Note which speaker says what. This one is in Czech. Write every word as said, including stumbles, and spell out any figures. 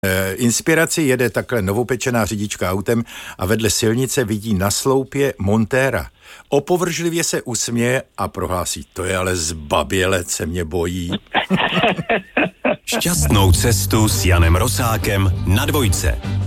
Speaker 1: E, inspiraci jede takhle novopečená řidička autem a vedle silnice vidí na sloupě montéra. Opovržlivě se usměje a prohlásí, to je ale zbabělec, se mě bojí.
Speaker 2: Šťastnou cestu s Janem Rosákem na dvojce.